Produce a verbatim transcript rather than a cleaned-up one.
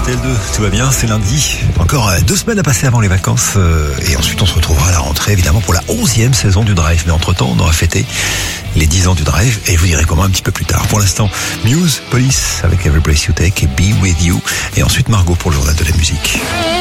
R T L deux, tout va bien, c'est lundi. Encore deux semaines à passer avant les vacances. Et ensuite, on se retrouvera à la rentrée, évidemment, pour la onzième saison du Drive. Mais entre-temps, on aura fêté les dix ans du Drive. Et je vous dirai comment un petit peu plus tard. Pour l'instant, Muse, Police, avec Every Place You Take et Be With You. Et ensuite, Margot pour le journal de la musique.